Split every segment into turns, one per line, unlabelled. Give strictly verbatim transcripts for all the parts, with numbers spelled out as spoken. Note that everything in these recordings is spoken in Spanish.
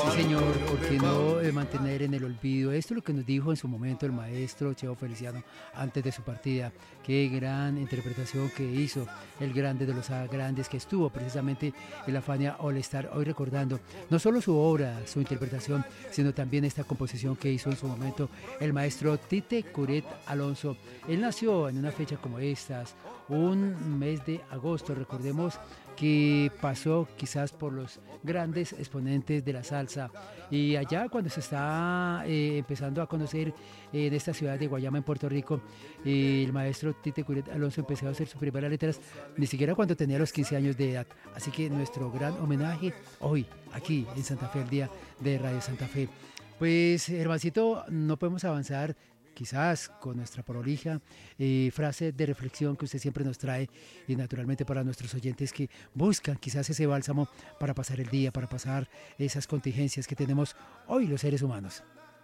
Sí, señor, porque no eh, mantener en el olvido. Esto es lo que nos dijo en su momento el maestro Cheo Feliciano antes de su partida. Qué gran interpretación que hizo el grande de los grandes, que estuvo precisamente en la Fania All Star. Hoy recordando no solo su obra, su interpretación, sino también esta composición que hizo en su momento el maestro Tite Curet Alonso. Él nació en una fecha como estas, un mes de agosto, recordemos que pasó quizás por los grandes exponentes de la salsa, y allá cuando se está eh, empezando a conocer eh, en esta ciudad de Guayama, en Puerto Rico, eh, el maestro Tite Curet Alonso empezó a hacer sus primeras letras ni siquiera cuando tenía los quince años de edad. Así que nuestro gran homenaje hoy aquí en Santa Fe, el día de Radio Santa Fe. Pues, hermancito, no podemos avanzar quizás con nuestra prolija eh, frase de reflexión que usted siempre nos trae, y naturalmente para nuestros oyentes que buscan quizás ese bálsamo para pasar el día, para pasar esas contingencias que tenemos hoy los seres humanos.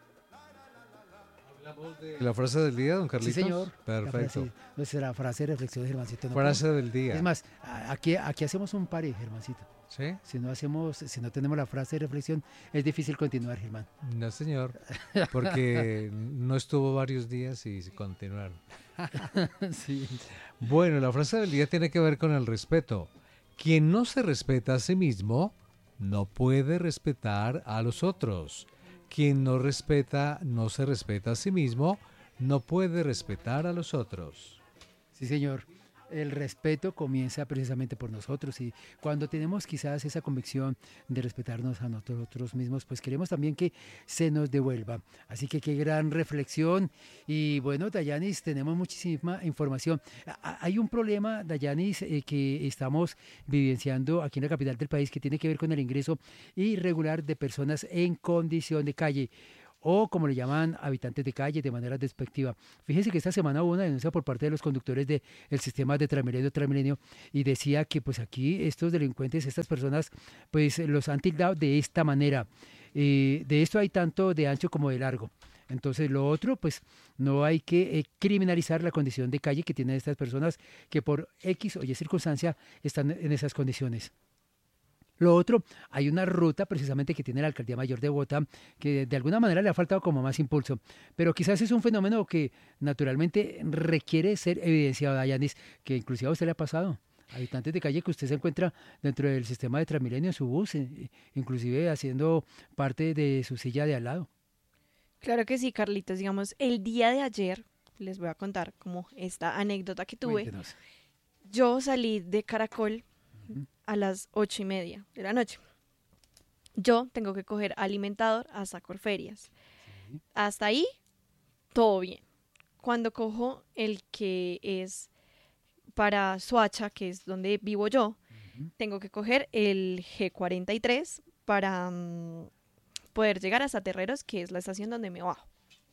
¿La frase del día, don Carlitos?
Sí, señor.
Perfecto.
Frase, nuestra frase de reflexión, Germancito. No
frase
puedo.
del día.
Es más, aquí, aquí hacemos un pare, Germancito.
¿Sí?
Si no hacemos, si no tenemos la frase de reflexión, es difícil continuar, Germán.
No, señor, porque no estuvo varios días y continuaron.
Sí.
Bueno, la frase del día tiene que ver con el respeto. Quien no se respeta a sí mismo, no puede respetar a los otros. Quien no respeta, no se respeta a sí mismo, no puede respetar a los otros.
Sí, señor. El respeto comienza precisamente por nosotros, y cuando tenemos quizás esa convicción de respetarnos a nosotros mismos, pues queremos también que se nos devuelva. Así que qué gran reflexión. Y bueno, Dayanis, tenemos muchísima información. Hay un problema, Dayanis, eh, que estamos vivenciando aquí en la capital del país, que tiene que ver con el ingreso irregular de personas en condición de calle, o como le llaman, habitantes de calle, de manera despectiva. Fíjense que esta semana hubo una denuncia por parte de los conductores del sistema de Transmilenio, Transmilenio, y decía que pues aquí estos delincuentes, estas personas, pues los han tildado de esta manera. Eh, de esto hay tanto de ancho como de largo. Entonces lo otro, pues no hay que eh, criminalizar la condición de calle que tienen estas personas que por X o Y circunstancia están en esas condiciones. Lo otro, hay una ruta precisamente que tiene la Alcaldía Mayor de Bogotá que de alguna manera le ha faltado como más impulso, pero quizás es un fenómeno que naturalmente requiere ser evidenciado, Dayanis, que inclusive a usted le ha pasado. Habitantes de calle que usted se encuentra dentro del sistema de Transmilenio en su bus, eh, inclusive haciendo parte de su silla de al lado.
Claro que sí, Carlitos. Digamos, el día de ayer, les voy a contar como esta anécdota que tuve.
Cuéntenos.
Yo salí de Caracol a las ocho y media de la noche. Yo tengo que coger alimentador hasta Corferias. Sí. Hasta ahí, todo bien. Cuando cojo el que es para Soacha, que es donde vivo yo, uh-huh. tengo que coger el G cuarenta y tres para um, poder llegar hasta Terreros, que es la estación donde me bajo.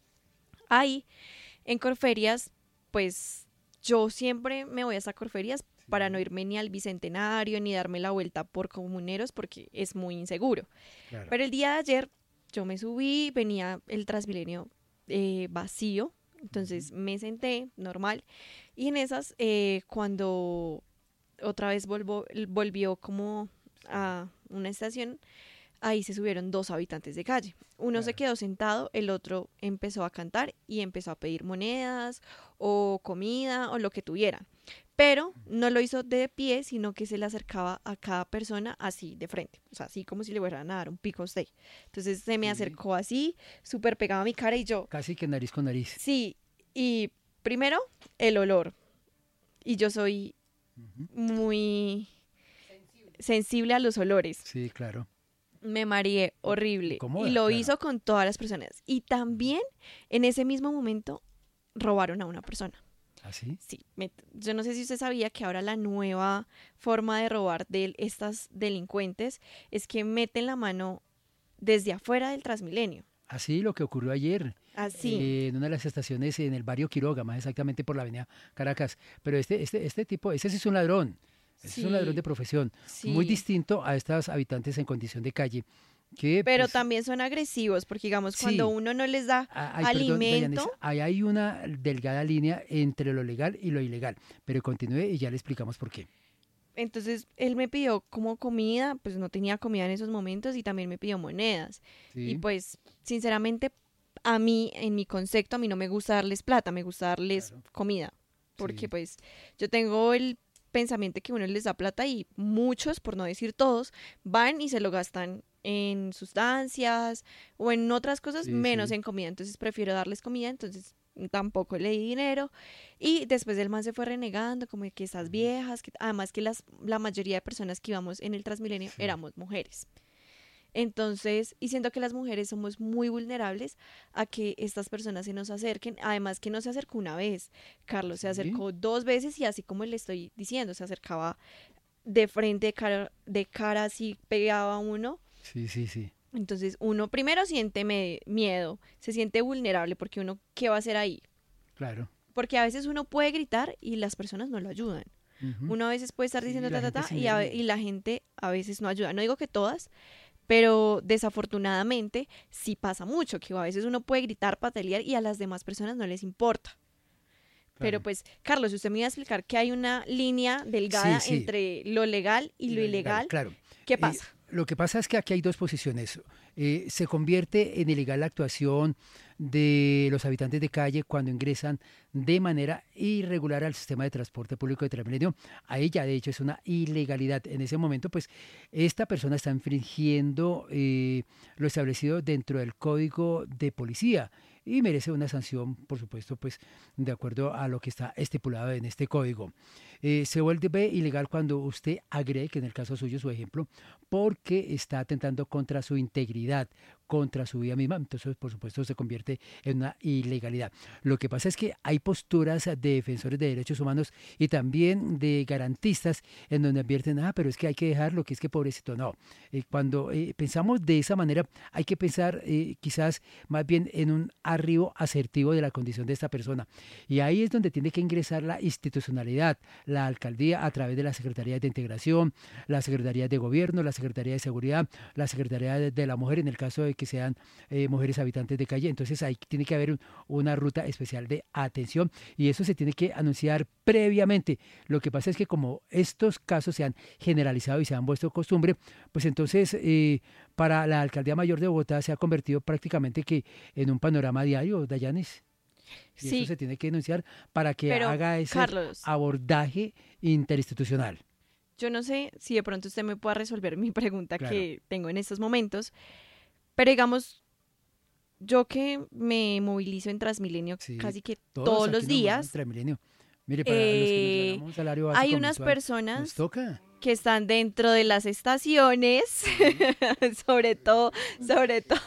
Ahí, en Corferias, pues yo siempre me voy hasta Corferias para no irme ni al Bicentenario, ni darme la vuelta por Comuneros, porque es muy inseguro. Claro. Pero el día de ayer yo me subí, venía el Transmilenio eh, vacío, entonces me senté, normal, y en esas, eh, cuando otra vez volvo, volvió como a una estación, ahí se subieron dos habitantes de calle. Uno claro. se quedó sentado, el otro empezó a cantar y empezó a pedir monedas o comida o lo que tuvieran. Pero no lo hizo de pie, sino que se le acercaba a cada persona así de frente. O sea, así como si le fueran a dar un pico a usted. Entonces se me acercó así, súper pegado a mi cara y yo...
Casi que nariz con nariz.
Sí, y primero el olor. Y yo soy uh-huh. muy sensible. sensible a los olores.
Sí, claro.
Me mareé horrible.
Incómoda,
y lo
claro.
hizo con todas las personas. Y también en ese mismo momento robaron a una persona.
¿Ah, sí?
Sí. Me, yo no sé si usted sabía que ahora la nueva forma de robar de estas delincuentes es que meten la mano desde afuera del Transmilenio.
Así lo que ocurrió ayer.
Así.
Eh, en una de las estaciones en el barrio Quiroga, más exactamente por la avenida Caracas. Pero este, este, este tipo, ese sí es un ladrón. Ese sí. es un ladrón de profesión. Sí. Muy distinto a estos habitantes en condición de calle. Que,
pero
pues,
también son agresivos, porque digamos,
sí.
cuando uno no les da Ay, alimento...
Perdón, ahí hay una delgada línea entre lo legal y lo ilegal, pero continúe y ya le explicamos por qué.
entonces él me pidió como comida, pues no tenía comida en esos momentos y también me pidió monedas.
Sí.
Y pues, sinceramente, a mí, en mi concepto, a mí no me gusta darles plata, me gusta darles
Claro.
comida. Porque
Sí.
pues yo tengo el pensamiento que uno les da plata y muchos, por no decir todos, van y se lo gastan en sustancias o en otras cosas,
Sí,
menos
sí.
en comida. Entonces prefiero darles comida, entonces tampoco le di dinero. Y después el man se fue renegando, como de que esas viejas, que además que las, la mayoría de personas que íbamos en el Transmilenio
Sí.
éramos mujeres. Entonces, y siento que las mujeres somos muy vulnerables a que estas personas se nos acerquen. Además que no se acercó una vez, Carlos se
Sí.
acercó dos veces y así como le estoy diciendo, se acercaba de frente, de cara, de cara así pegaba a uno.
Sí, sí, sí.
Entonces uno primero siente me- miedo, se siente vulnerable porque uno, ¿qué va a hacer ahí?
Claro.
Porque a veces uno puede gritar y las personas no lo ayudan.
Ujú.
Uno a veces puede estar
Sí,
diciendo
la
ta, ta,
gente
ta,
se
y, a ve-
niega.
y la gente a veces no ayuda. No digo que todas, pero desafortunadamente sí pasa mucho, que a veces uno puede gritar, patalear y a las demás personas no les importa. Pero
Claro.
pues, Carlos, usted me iba a explicar que hay una línea delgada
Sí, sí.
entre lo legal y,
Y
lo
lo ilegal,
ilegal.
claro.
¿Qué
Eh,
pasa?
lo que pasa es que aquí hay dos posiciones. Eh, se convierte en ilegal la actuación de los habitantes de calle cuando ingresan de manera irregular al sistema de transporte público de Transmilenio. Ahí ya de hecho es una ilegalidad. En ese momento, pues, esta persona está infringiendo eh, lo establecido dentro del Código de Policía y merece una sanción, por supuesto, pues, de acuerdo a lo que está estipulado en este código. Eh, se vuelve ilegal cuando usted agrede, que en el caso suyo, su ejemplo, porque está atentando contra su integridad, contra su vida misma, entonces por supuesto se convierte en una ilegalidad. Lo que pasa es que hay posturas de defensores de derechos humanos y también de garantistas en donde advierten, ah, pero es que hay que dejarlo, que es que pobrecito, no. Eh, cuando eh, pensamos de esa manera, hay que pensar eh, quizás más bien en un arribo asertivo de la condición de esta persona. Y ahí es donde tiene que ingresar la institucionalidad, la alcaldía a través de la Secretaría de Integración, la Secretaría de Gobierno, la Secretaría de Seguridad, la Secretaría de, de la Mujer en el caso de que sean eh, mujeres habitantes de calle. Entonces ahí tiene que haber un, una ruta especial de atención y eso se tiene que anunciar previamente. Lo que pasa es que como estos casos se han generalizado y se han vuelto costumbre, pues entonces eh, para la Alcaldía Mayor de Bogotá se ha convertido prácticamente que en un panorama diario, Dayanis. Y eso
Sí,
se tiene que denunciar para que
pero
haga ese
Carlos,
abordaje interinstitucional.
yo no sé si de pronto usted me pueda resolver mi pregunta
Claro.
que tengo en estos momentos, pero digamos, yo que me movilizo en Transmilenio
Sí,
casi que
todos
todos
aquí
los
nos movemos
días,
Transmilenio. Mire, para los que nos
eh,
ganamos un salario
hay
básico
unas
mensual, nos
personas
toca.
que están dentro de las estaciones, sobre todo, sobre todo,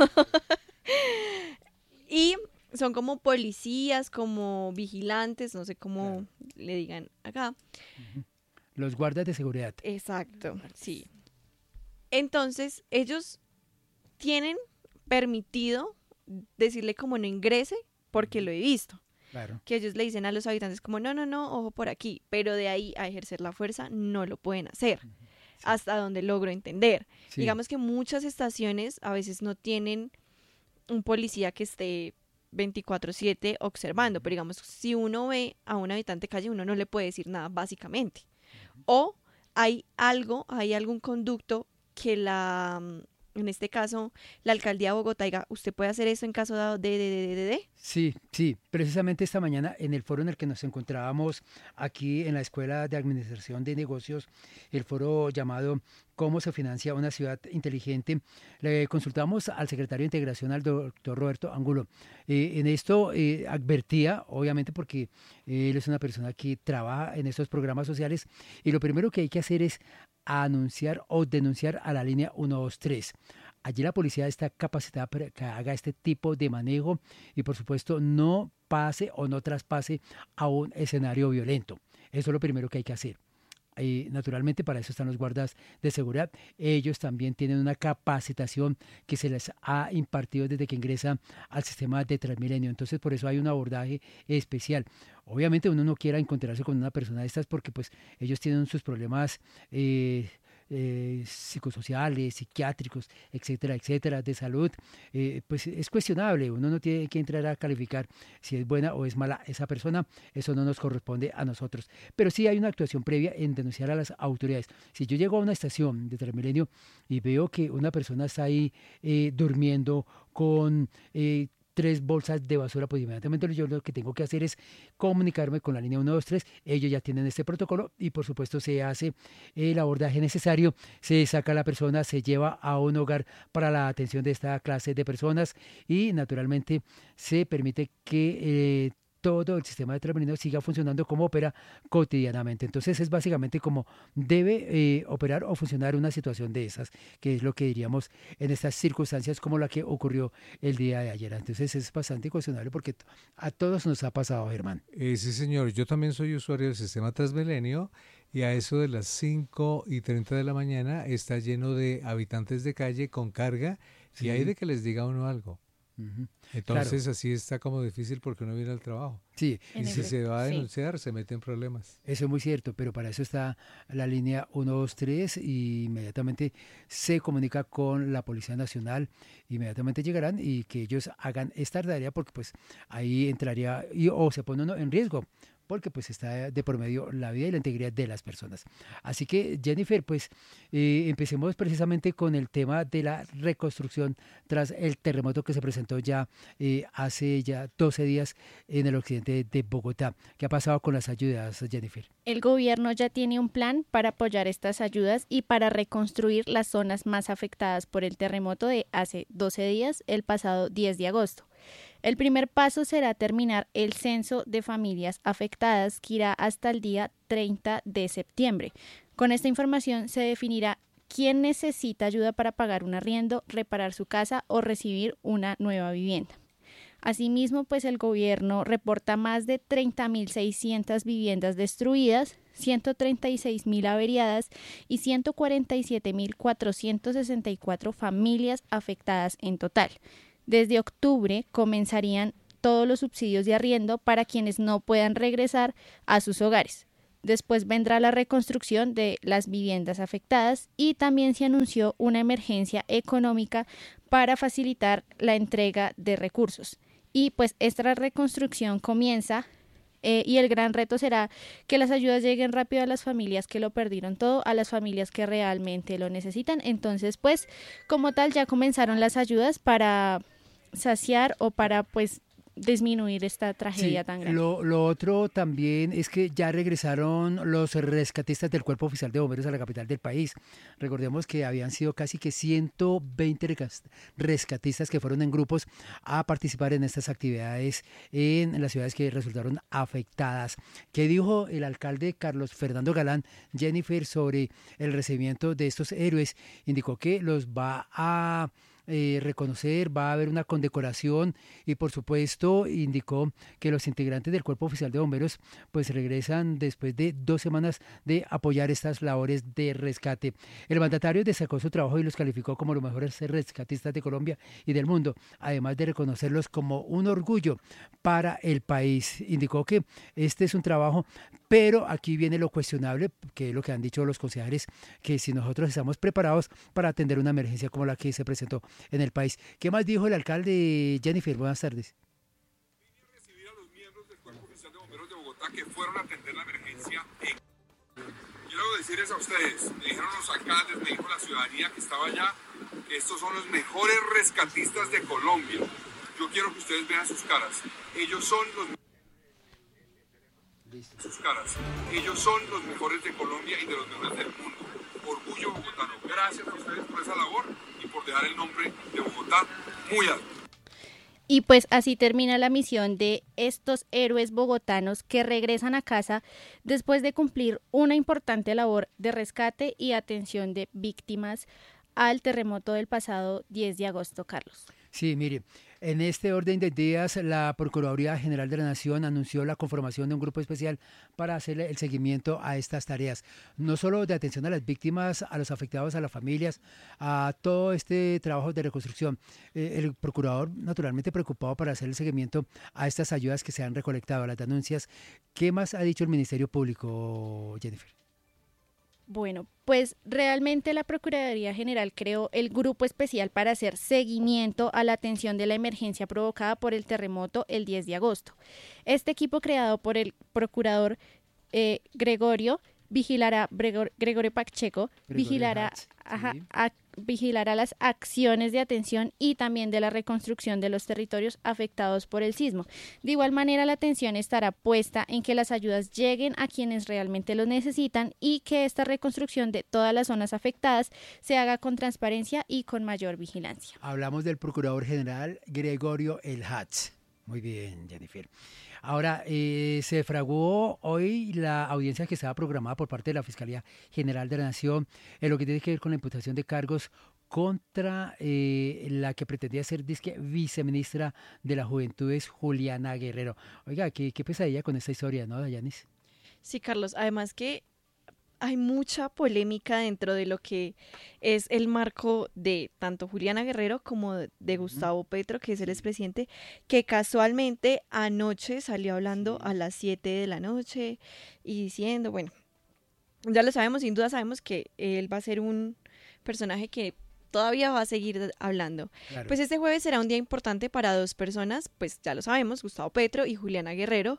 y son como policías, como vigilantes, no sé cómo le digan acá.
Los guardas de seguridad.
Exacto, sí. Entonces, ellos tienen permitido decirle como no ingrese, porque lo he visto.
Claro.
Que ellos le dicen a los habitantes como no, no, no, ojo por aquí, pero de ahí a ejercer la fuerza no lo pueden hacer,
Sí.
hasta donde logro entender.
Sí.
Digamos que muchas estaciones a veces no tienen un policía que esté veinticuatro siete observando, pero digamos, si uno ve a un habitante de calle, uno no le puede decir nada básicamente. O hay algo, hay algún conducto que la, mm, en este caso, la alcaldía de Bogotá diga, usted puede hacer eso en caso de, de, de, de, de, de.
Sí, sí, precisamente esta mañana en el foro en el que nos encontrábamos aquí en la Escuela de Administración de Negocios, el foro llamado ¿Cómo se financia una ciudad inteligente? Le consultamos al secretario de Integración, al doctor Roberto Angulo. Eh, en esto eh, advertía, obviamente porque eh, él es una persona que trabaja en estos programas sociales y lo primero que hay que hacer es anunciar o denunciar a la línea ciento veintitrés. Allí la policía está capacitada para que haga este tipo de manejo y por supuesto no pase o no traspase a un escenario violento. Eso es lo primero que hay que hacer. Y naturalmente para eso están los guardas de seguridad. Ellos también tienen una capacitación que se les ha impartido desde que ingresan al sistema de Transmilenio. Entonces por eso hay un abordaje especial. Obviamente uno no quiera encontrarse con una persona de estas porque pues ellos tienen sus problemas eh, eh, psicosociales, psiquiátricos, etcétera, etcétera, de salud, eh, pues es cuestionable. Uno no tiene que entrar a calificar si es buena o es mala esa persona, eso no nos corresponde a nosotros. Pero sí hay una actuación previa en denunciar a las autoridades. Si yo llego a una estación de Transmilenio y veo que una persona está ahí eh, durmiendo con eh, tres bolsas de basura, pues inmediatamente yo lo que tengo que hacer es comunicarme con la línea uno dos tres, ellos ya tienen este protocolo y por supuesto se hace el abordaje necesario, se saca a la persona, se lleva a un hogar para la atención de esta clase de personas y naturalmente se permite que eh, todo el sistema de Transmilenio siga funcionando como opera cotidianamente. Entonces es básicamente como debe eh, operar o funcionar una situación de esas, que es lo que diríamos en estas circunstancias como la que ocurrió el día de ayer. Entonces es bastante cuestionable porque a todos nos ha pasado, Germán.
Eh, sí, señor. Yo también soy usuario del sistema Transmilenio y a eso de las cinco y treinta de la mañana está lleno de habitantes de calle con carga
Sí.
y hay de que les diga uno algo.
Uh-huh.
Entonces claro. Así está como difícil porque uno viene al trabajo.
Sí.
Y si se va a denunciar, sí. se mete en problemas.
Eso es muy cierto, pero para eso está la línea uno dos tres y inmediatamente se comunica con la Policía Nacional, inmediatamente llegarán y que ellos hagan esta tarea porque pues ahí entraría y, o se pone uno en riesgo, porque pues está de por medio la vida y la integridad de las personas. Así que Jennifer, pues eh, empecemos precisamente con el tema de la reconstrucción tras el terremoto que se presentó ya eh, hace ya doce días en el occidente de Bogotá. ¿Qué ha pasado con las ayudas, Jennifer?
El gobierno ya tiene un plan para apoyar estas ayudas y para reconstruir las zonas más afectadas por el terremoto de hace doce días, el pasado diez de agosto. El primer paso será terminar el censo de familias afectadas que irá hasta el día treinta de septiembre. Con esta información se definirá quién necesita ayuda para pagar un arriendo, reparar su casa o recibir una nueva vivienda. Asimismo, pues el gobierno reporta más de treinta mil seiscientas viviendas destruidas, ciento treinta y seis mil averiadas y ciento cuarenta y siete mil cuatrocientas sesenta y cuatro familias afectadas en total. Desde octubre comenzarían todos los subsidios de arriendo para quienes no puedan regresar a sus hogares. Después vendrá la reconstrucción de las viviendas afectadas y también se anunció una emergencia económica para facilitar la entrega de recursos. Y pues esta reconstrucción comienza eh, y el gran reto será que las ayudas lleguen rápido a las familias que lo perdieron todo, a las familias que realmente lo necesitan. Entonces, pues, como tal, ya comenzaron las ayudas para saciar o para, pues, disminuir esta tragedia
sí,
tan grande.
Lo, lo otro también es que ya regresaron los rescatistas del Cuerpo Oficial de Bomberos a la capital del país. Recordemos que habían sido casi que ciento veinte rescatistas que fueron en grupos a participar en estas actividades en las ciudades que resultaron afectadas. ¿Qué dijo el alcalde Carlos Fernando Galán, Jennifer, sobre el recibimiento de estos héroes? Indicó que los va a Eh, reconocer, va a haber una condecoración y por supuesto indicó que los integrantes del Cuerpo Oficial de Bomberos pues regresan después de dos semanas de apoyar estas labores de rescate. El mandatario destacó su trabajo y los calificó como los mejores rescatistas de Colombia y del mundo, además de reconocerlos como un orgullo para el país. Indicó que este es un trabajo, pero aquí viene lo cuestionable, que es lo que han dicho los concejales, que si nosotros estamos preparados para atender una emergencia como la que se presentó en el país. ¿Qué más dijo el alcalde, Jennifer? Buenas tardes.
Vine a recibir a los miembros del Cuerpo Oficial de Bomberos de Bogotá que fueron a atender la emergencia. En... Quiero decirles a ustedes, me dijeron los alcaldes, me dijo la ciudadanía que estaba allá, que estos son los mejores rescatistas de Colombia. Yo quiero que ustedes vean sus caras. Ellos son los sus caras. Ellos son los mejores de Colombia y de los mejores del mundo. Orgullo bogotano. Gracias a ustedes por esa labor y por dejar el nombre de Bogotá muy alto.
Y pues así termina la misión de estos héroes bogotanos que regresan a casa después de cumplir una importante labor de rescate y atención de víctimas al terremoto del pasado diez de agosto, Carlos.
Sí, mire, en este orden de días, la Procuraduría General de la Nación anunció la conformación de un grupo especial para hacer el seguimiento a estas tareas, no solo de atención a las víctimas, a los afectados, a las familias, a todo este trabajo de reconstrucción. Eh, el procurador, naturalmente preocupado para hacer el seguimiento a estas ayudas que se han recolectado, a las denuncias. ¿Qué más ha dicho el Ministerio Público, Jennifer?
Bueno, pues realmente la Procuraduría General creó el grupo especial para hacer seguimiento a la atención de la emergencia provocada por el terremoto el diez de agosto. Este equipo creado por el procurador eh, Gregorio vigilará Gregor, Gregorio Pacheco,
Gregorio
vigilará,
Hatch,
ajá,
sí.
a, vigilará las acciones de atención y también de la reconstrucción de los territorios afectados por el sismo. De igual manera, la atención estará puesta en que las ayudas lleguen a quienes realmente lo necesitan y que esta reconstrucción de todas las zonas afectadas se haga con transparencia y con mayor vigilancia.
Hablamos del Procurador General Gregorio El Hatch. Muy bien, Jennifer. Ahora, eh, se fraguó hoy la audiencia que estaba programada por parte de la Fiscalía General de la Nación en lo que tiene que ver con la imputación de cargos contra eh, la que pretendía ser disque viceministra de las Juventudes, Juliana Guerrero. Oiga, qué, qué pesadilla con esta historia, ¿no, Dayanis?
Sí, Carlos, además que hay mucha polémica dentro de lo que es el marco de tanto Juliana Guerrero como de Gustavo Petro, que es el expresidente, que casualmente anoche salió hablando a las siete de la noche y diciendo, bueno, ya lo sabemos, sin duda sabemos que él va a ser un personaje que todavía va a seguir hablando.
Claro.
Pues este jueves será un día importante para dos personas, pues ya lo sabemos, Gustavo Petro y Juliana Guerrero,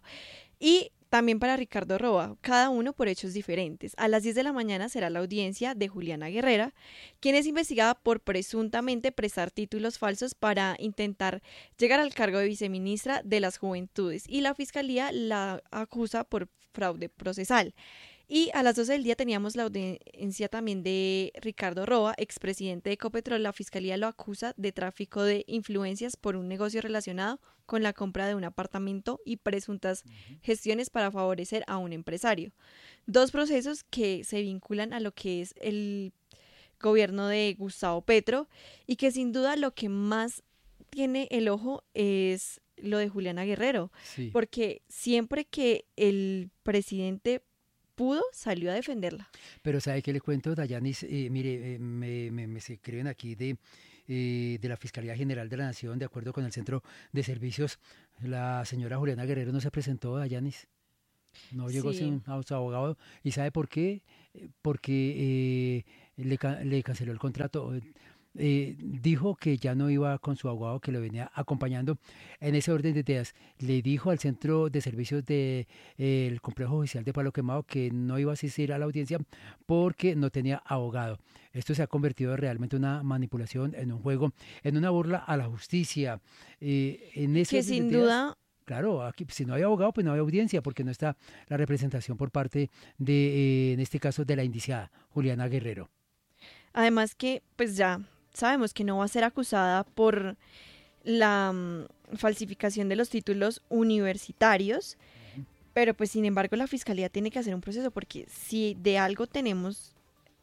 y también para Ricardo Roa, cada uno por hechos diferentes. A las diez de la mañana será la audiencia de Juliana Guerrera, quien es investigada por presuntamente prestar títulos falsos para intentar llegar al cargo de viceministra de las Juventudes, y la Fiscalía la acusa por fraude procesal. Y a las doce del día teníamos la audiencia también de Ricardo Roa, expresidente de Ecopetrol. La Fiscalía lo acusa de tráfico de influencias por un negocio relacionado con la compra de un apartamento y presuntas gestiones para favorecer a un empresario. Dos procesos que se vinculan a lo que es el gobierno de Gustavo Petro y que sin duda lo que más tiene el ojo es lo de Juliana Guerrero,
Sí.
porque siempre que el presidente pudo, salió a defenderla.
Pero ¿sabe qué le cuento, Dayanis? Eh, mire, eh, me, me, me se escriben aquí de, eh, de la Fiscalía General de la Nación, de acuerdo con el Centro de Servicios, la señora Juliana Guerrero no se presentó, Dayanis. No llegó
Sí.
sin a su abogado. ¿Y sabe por qué? Eh, Porque eh, le, ca- le canceló el contrato. Eh, dijo que ya no iba con su abogado que lo venía acompañando en ese orden de ideas. Le dijo al Centro de Servicios del Complejo Judicial de Palo Quemado que no iba a asistir a la audiencia porque no tenía abogado. Esto se ha convertido realmente en una manipulación, en un juego, en una burla a la justicia. Eh, en ese
Que
orden de
sin
ideas,
duda,
claro, aquí si no hay abogado, pues no hay audiencia, porque no está la representación por parte de, eh, en este caso, de la indiciada, Juliana Guerrero.
además que pues ya sabemos que no va a ser acusada por la mm, falsificación de los títulos universitarios, pero pues sin embargo la Fiscalía tiene que hacer un proceso, porque si de algo tenemos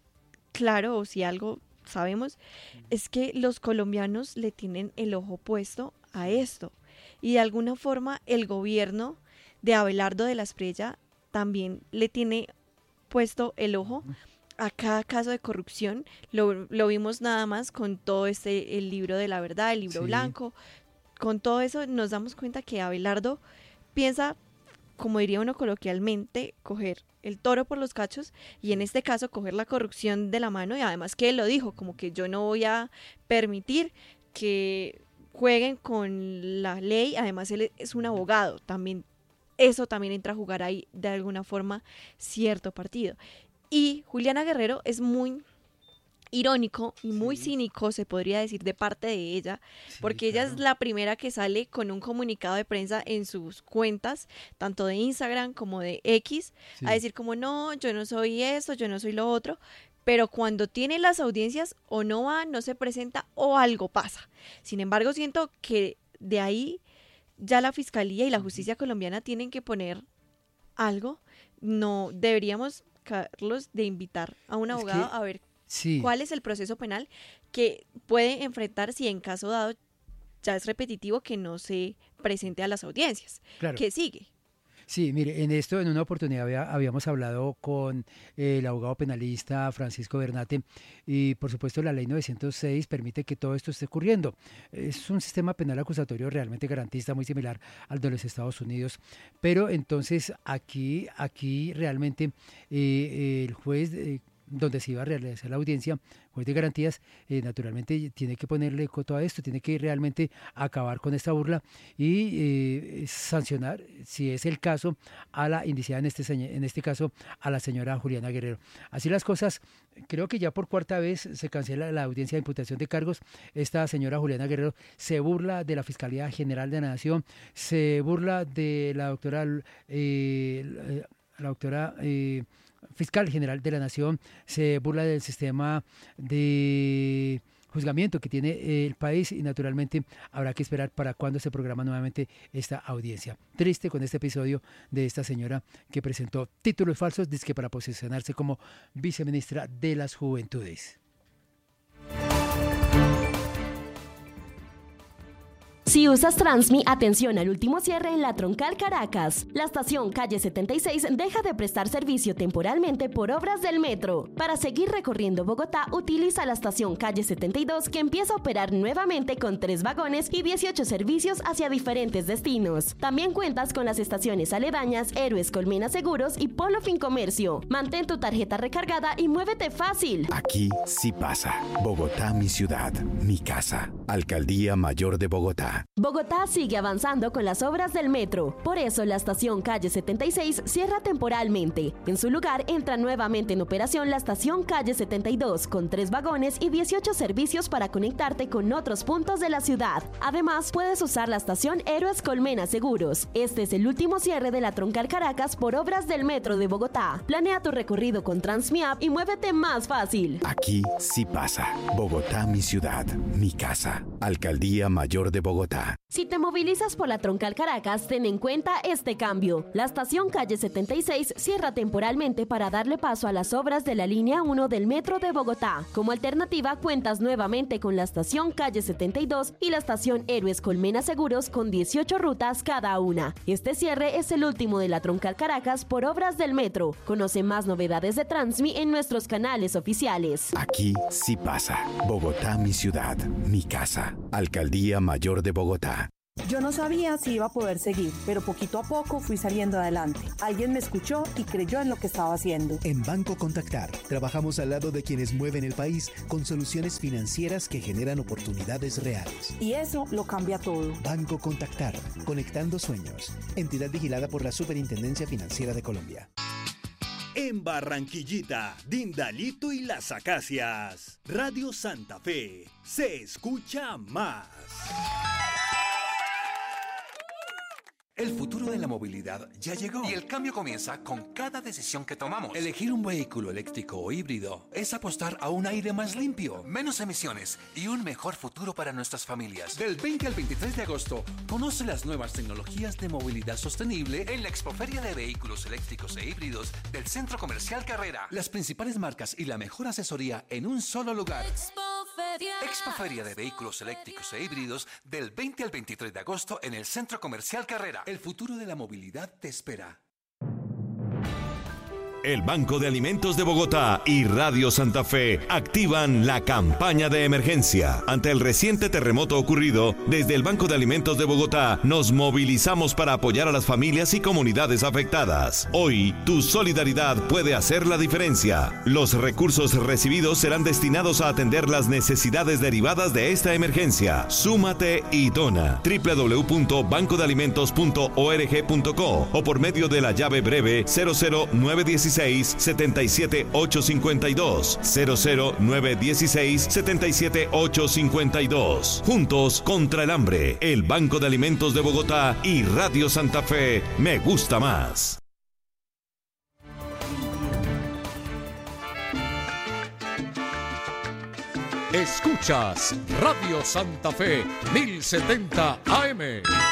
claro o si algo sabemos, es que los colombianos le tienen el ojo puesto a esto. Y de alguna forma el gobierno de Abelardo de la Espriella también le tiene puesto el ojo a cada caso de corrupción. Lo, lo vimos nada más con todo este, el libro de la verdad, el libro
Sí.
blanco. Con todo eso nos damos cuenta que Abelardo piensa, como diría uno coloquialmente, coger el toro por los cachos y en este caso coger la corrupción de la mano, y además que él lo dijo, como que yo no voy a permitir que jueguen con la ley. Además él es un abogado, también eso también entra a jugar ahí de alguna forma cierto partido. Y Juliana Guerrero es muy irónico y muy
Sí.
cínico, se podría decir, de parte de ella,
Sí,
porque ella es
claro.
la primera que sale con un comunicado de prensa en sus cuentas, tanto de Instagram como de X,
Sí.
a decir como no, yo no soy eso, yo no soy lo otro, pero cuando tiene las audiencias o no va, no se presenta o algo pasa. Sin embargo, siento que de ahí ya la Fiscalía y la justicia colombiana tienen que poner algo. No deberíamos, Carlos, de invitar a un
Es
abogado
que-
a ver
Sí.
cuál es el proceso penal que puede enfrentar si en caso dado ya es repetitivo que no se presente a las audiencias.
Claro.
¿Qué sigue?
Sí, mire, en esto, en una oportunidad había- habíamos hablado con eh, el abogado penalista Francisco Bernate y por supuesto la ley novecientos seis permite que todo esto esté ocurriendo. Es un sistema penal acusatorio realmente garantista, muy similar al de los Estados Unidos, pero entonces aquí, aquí realmente eh, el juez... eh, donde se iba a realizar la audiencia, juez de garantías, eh, naturalmente tiene que ponerle coto a esto, tiene que realmente acabar con esta burla y eh, sancionar, si es el caso, a la indiciada, en este, en este caso, a la señora Juliana Guerrero. Así las cosas, creo que ya por cuarta vez se cancela la audiencia de imputación de cargos. Esta señora Juliana Guerrero se burla de la Fiscalía General de la Nación, se burla de la doctora, eh, la doctora eh, Fiscal General de la Nación, se burla del sistema de juzgamiento que tiene el país y naturalmente habrá que esperar para cuándo se programa nuevamente esta audiencia. Triste con este episodio de esta señora que presentó títulos falsos, dizque para posicionarse como viceministra de las Juventudes.
Si usas Transmi, atención al último cierre en la Troncal Caracas. La estación Calle setenta y seis deja de prestar servicio temporalmente por obras del metro. Para seguir recorriendo Bogotá, utiliza la estación Calle setenta y dos, que empieza a operar nuevamente con tres vagones y dieciocho servicios hacia diferentes destinos. También cuentas con las estaciones aledañas Héroes Colmena Seguros y Polo Fincomercio. Mantén tu tarjeta recargada y muévete fácil.
Aquí sí pasa. Bogotá, mi ciudad, mi casa. Alcaldía Mayor de Bogotá.
Bogotá sigue avanzando con las obras del metro. Por eso la estación Calle setenta y seis cierra temporalmente. En su lugar entra nuevamente en operación la estación Calle setenta y dos con tres vagones y dieciocho servicios para conectarte con otros puntos de la ciudad. Además, puedes usar la estación Héroes Colmena Seguros. Este es el último cierre de la Troncal Caracas por obras del metro de Bogotá. Planea tu recorrido con Transmiap y muévete más fácil.
Aquí sí pasa. Bogotá, mi ciudad, mi casa. Alcaldía Mayor de Bogotá.
Si te movilizas por la Troncal Caracas, ten en cuenta este cambio. La estación Calle setenta y seis cierra temporalmente para darle paso a las obras de la línea uno del metro de Bogotá. Como alternativa, cuentas nuevamente con la estación Calle setenta y dos y la estación Héroes Colmena Seguros con dieciocho rutas cada una. Este cierre es el último de la Troncal Caracas por obras del metro. Conoce más novedades de Transmi en nuestros canales oficiales.
Aquí sí pasa. Bogotá, mi ciudad, mi casa. Alcaldía Mayor de Bogotá.
Yo no sabía si iba a poder seguir, pero poquito a poco fui saliendo adelante. Alguien me escuchó y creyó en lo que estaba haciendo.
En Banco Contactar, trabajamos al lado de quienes mueven el país con soluciones financieras que generan oportunidades reales.
Y eso lo cambia todo.
Banco Contactar, conectando sueños. Entidad vigilada por la Superintendencia Financiera de Colombia.
En Barranquillita, Dindalito y Las Acacias, Radio Santa Fe, se escucha más.
El futuro de la movilidad ya llegó y el cambio comienza con cada decisión que tomamos. Elegir un vehículo eléctrico o híbrido es apostar a un aire más limpio, menos emisiones y un mejor futuro para nuestras familias. Del veinte al veintitrés de agosto, conoce las nuevas tecnologías de movilidad sostenible en la Expoferia de Vehículos Eléctricos e Híbridos del Centro Comercial Carrera. Las principales marcas y la mejor asesoría en un solo lugar. Expoferia. Expoferia de Vehículos Eléctricos e Híbridos del veinte al veintitrés de agosto en el Centro Comercial Carrera. El futuro de la movilidad te espera.
El Banco de Alimentos de Bogotá y Radio Santa Fe activan la campaña de emergencia. Ante el reciente terremoto ocurrido, desde el Banco de Alimentos de Bogotá nos movilizamos para apoyar a las familias y comunidades afectadas. Hoy, tu solidaridad puede hacer la diferencia. Los recursos recibidos serán destinados a atender las necesidades derivadas de esta emergencia. Súmate y dona. doble u doble u doble u punto banco de alimentos punto org punto co o por medio de la llave breve cero cero nueve uno seis siete siete ocho cinco dos, cero cero nueve uno seis siete siete ocho cinco dos. Juntos contra el hambre. El Banco de Alimentos de Bogotá y Radio Santa Fe. Me gusta más.
Escuchas Radio Santa Fe mil setenta A M.